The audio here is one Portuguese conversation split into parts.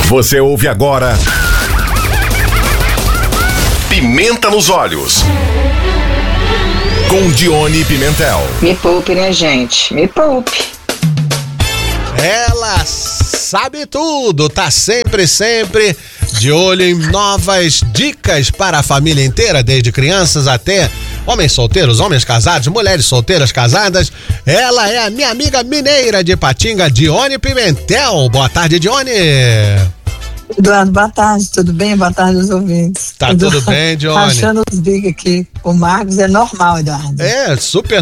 Você ouve agora Pimenta nos Olhos, com Dione Pimentel. Me poupe, né, gente? Me poupe. Ela sabe tudo, tá sempre de olho em novas dicas para a família inteira, desde crianças até homens solteiros, homens casados, mulheres solteiras casadas. Ela é a minha amiga mineira de Patinga, Dione Pimentel. Boa tarde, Dione. Eduardo, boa tarde, tudo bem? Boa tarde aos ouvintes. Tá tudo bem, Dione? Achando os big aqui. O Marcos é normal, Eduardo. É, super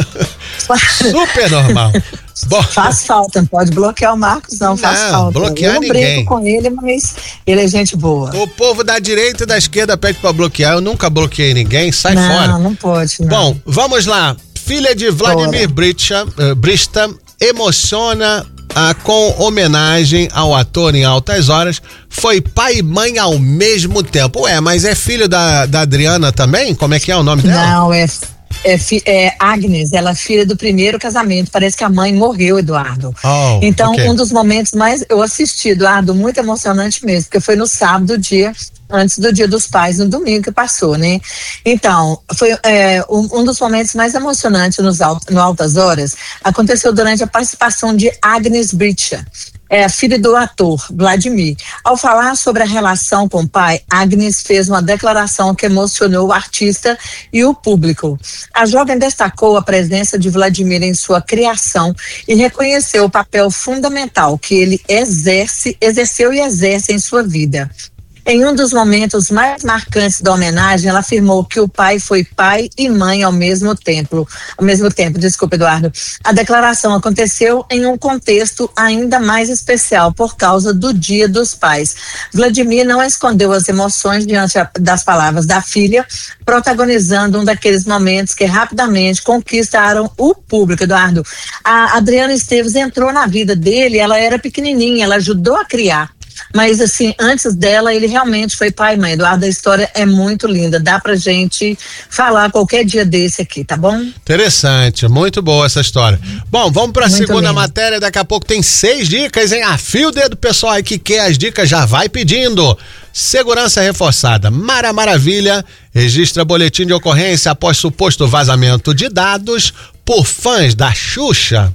normal. Bom, faz falta, não pode bloquear o Marcos, não faz falta. Bloquear eu ninguém. Brinco com ele, mas ele é gente boa. O povo da direita e da esquerda pede pra bloquear. Eu nunca bloqueei ninguém, sai fora. Não pode, não. Bom, vamos lá. Filha de Vladimir Brista emociona com homenagem ao ator em Altas Horas. Foi pai e mãe ao mesmo tempo. Ué, mas é filho da Adriana também? Como é que é o nome dela? Não, é Agnes, ela é filha do primeiro casamento. Parece que a mãe morreu, Eduardo. Então, okay. Um dos momentos mais eu assisti, Eduardo, muito emocionante mesmo, porque foi no sábado, antes do Dia dos Pais, no domingo que passou, né? Então, foi um dos momentos mais emocionantes no Altas Horas, aconteceu durante a participação de Agnes Brita, a filha do ator Vladimir. Ao falar sobre a relação com o pai, Agnes fez uma declaração que emocionou o artista e o público. A jovem destacou a presença de Vladimir em sua criação e reconheceu o papel fundamental que ele exerceu e exerce em sua vida. Em um dos momentos mais marcantes da homenagem, ela afirmou que o pai foi pai e mãe ao mesmo tempo, desculpa, Eduardo. A declaração aconteceu em um contexto ainda mais especial por causa do Dia dos Pais. Vladimir não escondeu as emoções diante das palavras da filha, protagonizando um daqueles momentos que rapidamente conquistaram o público, Eduardo. A Adriana Esteves entrou na vida dele, ela era pequenininha, ela ajudou a criar. Mas assim, antes dela, ele realmente foi pai e mãe. Eduardo, a história é muito linda. Dá pra gente falar qualquer dia desse aqui, tá bom? Interessante, muito boa essa história. Bom, vamos pra muito segunda lindo. matéria. Daqui a pouco tem 6 dicas, hein? Afia o dedo, pessoal aí que quer as dicas, já vai pedindo. Segurança reforçada. Mara Maravilha registra boletim de ocorrência após suposto vazamento de dados por fãs da Xuxa.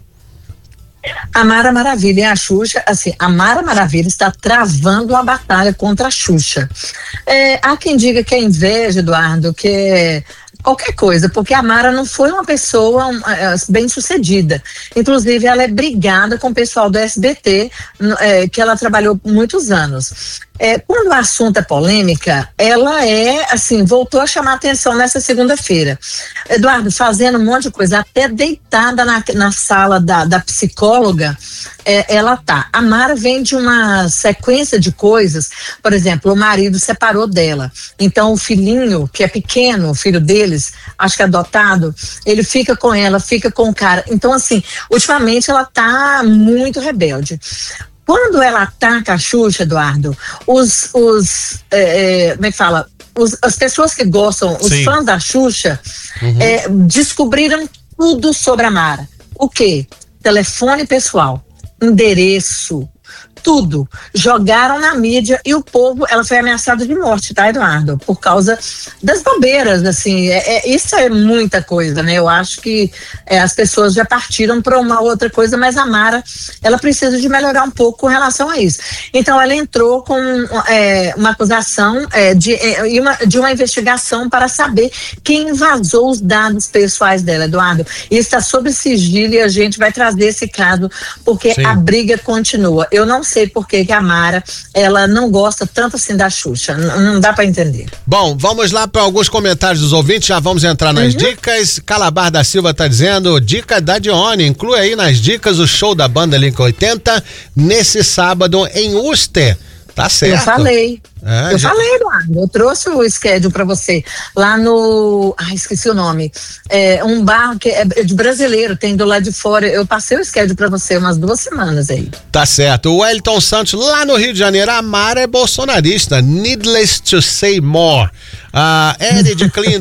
A Mara Maravilha e a Xuxa, assim, a Mara Maravilha está travando a batalha contra a Xuxa. Há quem diga que é inveja, Eduardo, que é qualquer coisa, porque a Mara não foi uma pessoa bem-sucedida. Inclusive, ela é brigada com o pessoal do SBT, que ela trabalhou por muitos anos. Quando o assunto é polêmica, ela voltou a chamar atenção nessa segunda-feira. Eduardo, fazendo um monte de coisa, até deitada na sala da psicóloga, ela tá. A Mara vem de uma sequência de coisas, por exemplo, o marido separou dela. Então, o filhinho, que é pequeno, o filho deles, acho que é adotado, ele fica com ela, fica com o cara. Então, assim, ultimamente ela tá muito rebelde. Quando ela ataca a Xuxa, Eduardo, as pessoas que gostam, os Sim. fãs da Xuxa, descobriram tudo sobre a Mara. O quê? Telefone pessoal, endereço, tudo. Jogaram na mídia e o povo, ela foi ameaçada de morte, tá, Eduardo? Por causa das bobeiras, assim, isso é muita coisa, né? Eu acho que as pessoas já partiram para uma outra coisa, mas a Mara, ela precisa de melhorar um pouco com relação a isso. Então, ela entrou com uma acusação de uma investigação para saber quem vazou os dados pessoais dela, Eduardo. Isso está sob sigilo e a gente vai trazer esse caso, porque Sim. A briga continua. Eu não sei por que a Mara, ela não gosta tanto assim da Xuxa, não dá pra entender. Bom, vamos lá para alguns comentários dos ouvintes, já vamos entrar nas dicas. Calabar da Silva tá dizendo, dica da Dione, inclui aí nas dicas o show da banda Link 80 nesse sábado em Uster. Tá certo. Eu falei, Eduardo, eu trouxe o schedule pra você, lá no, esqueci o nome, um bar que é de brasileiro, tem do lado de fora, eu passei o schedule pra você umas 2 semanas aí. Tá certo, o Wellington Santos, lá no Rio de Janeiro, a Mara é bolsonarista, needless to say more. A Eddie de Clinton,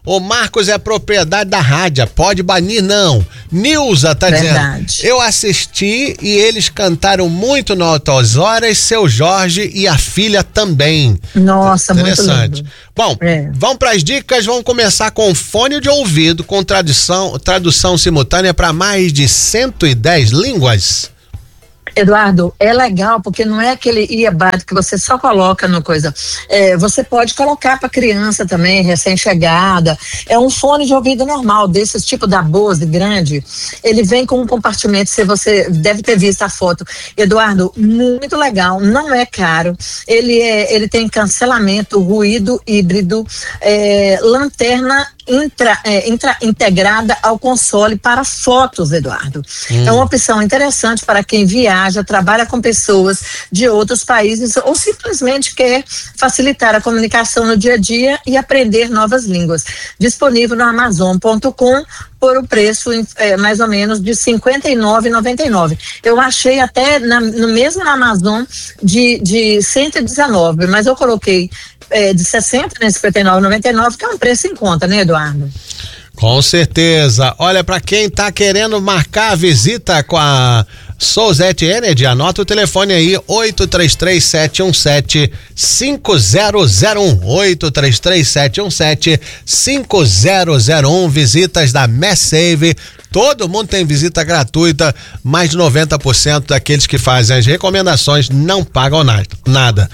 O Marcos é propriedade da rádio, pode banir não. Nilza tá dizendo, eu assisti e eles cantaram muito no Altas Horas, seu Jorge e a filha também. Nossa, interessante. Muito lindo. Bom, vamos para as dicas, vamos começar com fone de ouvido, com tradução simultânea para mais de 110 línguas. Eduardo, é legal porque não é aquele earbud que você só coloca no coisa. Você pode colocar para criança também, recém-chegada. É um fone de ouvido normal, desses tipo da Bose grande. Ele vem com um compartimento, se você deve ter visto a foto. Eduardo, muito legal, não é caro. Ele tem cancelamento, ruído híbrido, lanterna integrada ao console para fotos, Eduardo. É uma opção interessante para quem viaja, trabalha com pessoas de outros países ou simplesmente quer facilitar a comunicação no dia a dia e aprender novas línguas. Disponível no Amazon.com por o preço mais ou menos de R$ 59,99. Eu achei até no mesmo na Amazon de R$119, mas eu coloquei de 60 nesse R$ 59,99, que é um preço em conta, né, Eduardo? Com certeza. Olha, para quem tá querendo marcar a visita com a Souzete Energy, anota o telefone aí, 833-717-5001, 833-717-5001, visitas da Massave. Todo mundo tem visita gratuita, mais de 90% daqueles que fazem as recomendações não pagam nada.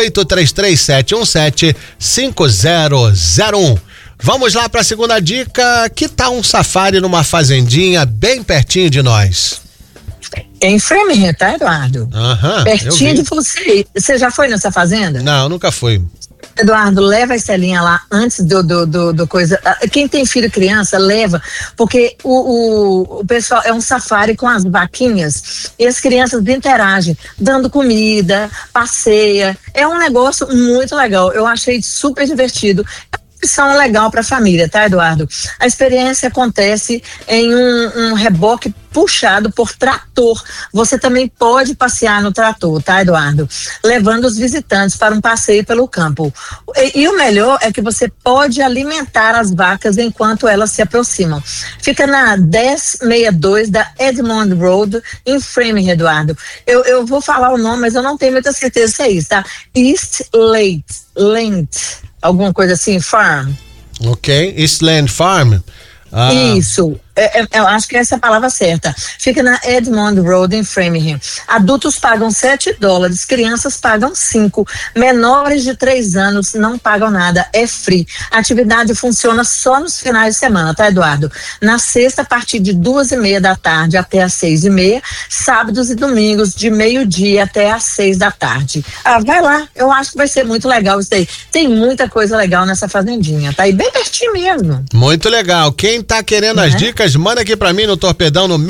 833-717-5001. Vamos lá para a segunda dica. Que tal um safari numa fazendinha bem pertinho de nós? Em Framingham, tá, Eduardo? Pertinho de você. Você já foi nessa fazenda? Não, nunca fui. Eduardo, leva a Estelinha lá antes do coisa. Quem tem filho e criança, leva, porque o pessoal é um safari com as vaquinhas e as crianças interagem, dando comida, passeia. É um negócio muito legal. Eu achei super divertido. Opção legal para a família, tá, Eduardo? A experiência acontece em um reboque puxado por trator. Você também pode passear no trator, tá, Eduardo? Levando os visitantes para um passeio pelo campo. E o melhor é que você pode alimentar as vacas enquanto elas se aproximam. Fica na 1062 da Edmond Road, em Framingham, Eduardo. Eu vou falar o nome, mas eu não tenho muita certeza se é isso, tá? East Land. Alguma coisa assim, farm. Ok, Eastland Farm. Isso, eu acho que essa é a palavra certa. Fica na Edmond Road, em Framingham. Adultos pagam $7, crianças pagam 5. Menores de 3 anos não pagam nada, é free. A atividade funciona só nos finais de semana, tá, Eduardo? Na sexta, a partir de 2:30 da tarde até às 6:30. Sábados e domingos, de meio-dia até às 6 da tarde. Vai lá, eu acho que vai ser muito legal isso aí. Tem muita coisa legal nessa fazendinha, tá aí bem pertinho mesmo. Muito legal. Quem tá querendo as dicas, manda aqui pra mim no Torpedão no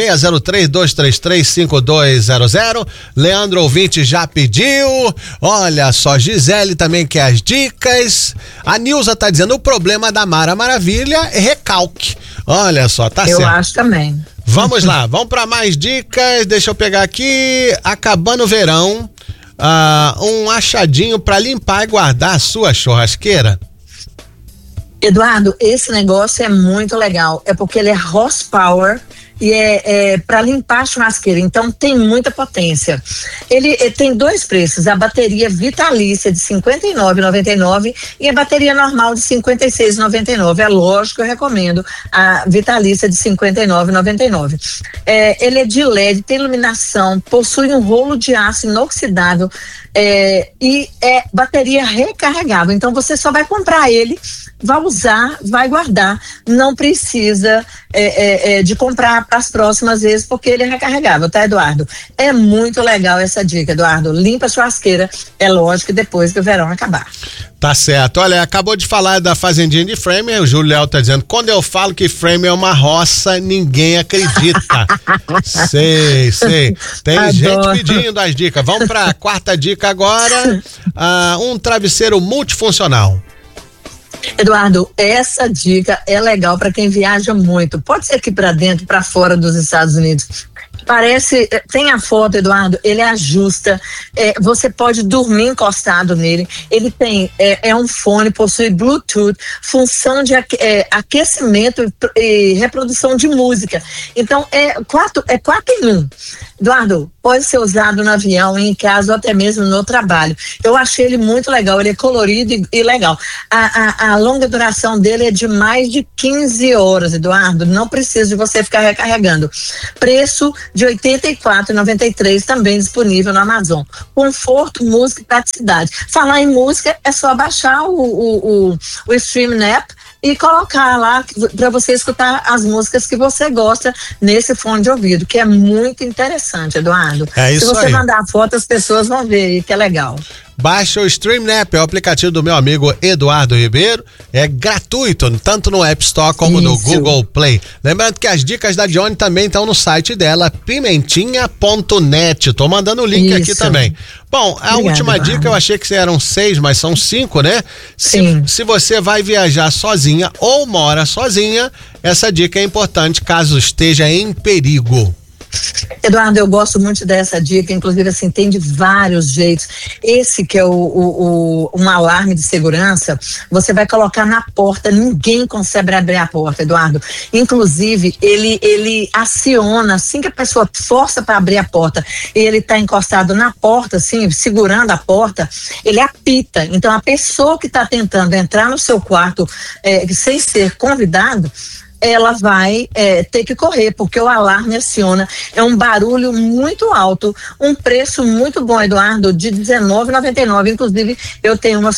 603-233-5200. Leandro ouvinte já pediu. Olha só, Gisele também quer as dicas. A Nilza tá dizendo, o problema da Mara Maravilha é recalque. Olha só, tá certo. Eu acho também. Vamos lá, vamos pra mais dicas. Deixa eu pegar aqui. Acabando o verão, um achadinho pra limpar e guardar a sua churrasqueira. Eduardo, esse negócio é muito legal, é porque ele é horsepower e é para limpar a churrasqueira, então tem muita potência. Ele tem 2 preços, a bateria vitalícia de R$ 59,99 e a bateria normal de R$ 56,99. É lógico que eu recomendo a vitalícia de R$ 59,99. Ele é de LED, tem iluminação, possui um rolo de aço inoxidável e é bateria recarregável, então você só vai comprar ele, vai usar, vai guardar, não precisa de comprar para as próximas vezes, porque ele é recarregável, tá, Eduardo? É muito legal essa dica, Eduardo. Limpa a churrasqueira, é lógico que depois que o verão acabar. Tá certo. Olha, acabou de falar da fazendinha de Framingham, o Júlio Léo tá dizendo, quando eu falo que Framingham é uma roça, ninguém acredita. Sei. Tem Adoro. Gente pedindo as dicas. Vamos pra quarta dica agora, um travesseiro multifuncional. Eduardo, essa dica é legal para quem viaja muito. Pode ser aqui para dentro, para fora dos Estados Unidos. Parece, tem a foto, Eduardo, ele ajusta, você pode dormir encostado nele, ele tem, um fone, possui Bluetooth, função de aquecimento e reprodução de música. Então, é 4 em 1. Eduardo, pode ser usado no avião, em casa ou até mesmo no trabalho. Eu achei ele muito legal, ele é colorido e legal. A longa duração dele é de mais de 15 horas, Eduardo, não precisa de você ficar recarregando. Preço de R$ 84,93, também disponível no Amazon. Conforto, música e praticidade. Falar em música, é só baixar o Stream App e colocar lá para você escutar as músicas que você gosta nesse fone de ouvido, que é muito interessante, Eduardo. É isso aí. Se você mandar foto, as pessoas vão ver aí, que é legal. Baixa o Stream App, é o aplicativo do meu amigo Eduardo Ribeiro. É gratuito, tanto no App Store como no Google Play. Lembrando que as dicas da Johnny também estão no site dela, pimentinha.net. Tô mandando o link aqui também. Bom, a última dica, eu achei que eram 6, mas são 5, né? Se você vai viajar sozinha ou mora sozinha, essa dica é importante caso esteja em perigo. Eduardo, eu gosto muito dessa dica, inclusive assim, tem de vários jeitos. Esse que é um alarme de segurança, você vai colocar na porta, ninguém consegue abrir a porta, Eduardo. Inclusive, ele aciona, assim que a pessoa força para abrir a porta, e ele está encostado na porta, assim, segurando a porta, ele apita. Então, a pessoa que está tentando entrar no seu quarto sem ser convidado, ela vai ter que correr, porque o alarme aciona. É um barulho muito alto, um preço muito bom, Eduardo, de R$19,99. Inclusive, eu tenho uma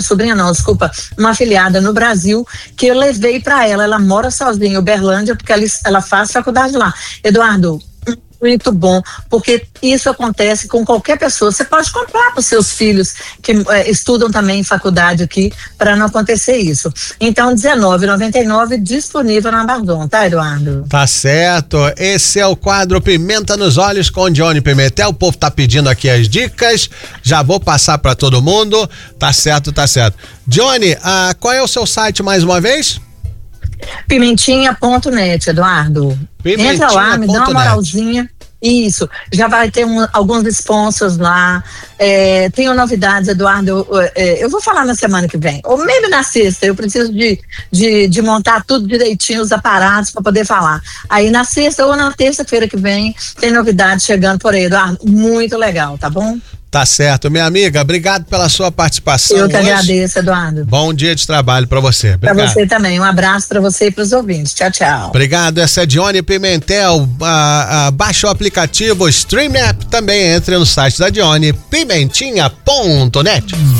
uma afilhada no Brasil, que eu levei para ela mora sozinha em Uberlândia, porque ela faz faculdade lá. Eduardo, muito bom, porque isso acontece com qualquer pessoa. Você pode comprar para os seus filhos que estudam também em faculdade aqui, para não acontecer isso. Então, R$19,99 disponível na Amazon, tá, Eduardo? Tá certo. Esse é o quadro Pimenta nos Olhos com Johnny Pimentel. O povo tá pedindo aqui as dicas. Já vou passar para todo mundo. Tá certo, tá certo. Johnny, qual é o seu site mais uma vez? Pimentinha.net, Eduardo. Entra lá, me dá uma moralzinha. Isso, já vai ter alguns sponsors lá. Tenho novidades, Eduardo. Eu vou falar na semana que vem, ou mesmo na sexta. Eu preciso de montar tudo direitinho, os aparatos, para poder falar. Aí na sexta ou na terça-feira que vem tem novidades chegando por aí, Eduardo. Muito legal, tá bom? Tá certo, minha amiga, obrigado pela sua participação. Eu que agradeço, Eduardo. Bom dia de trabalho pra você. Obrigado. Pra você também, um abraço pra você e pros ouvintes. Tchau, tchau. Obrigado, essa é Johnny Pimentel. Baixa o aplicativo Stream App, também entre no site da Johnny, pimentinha.net.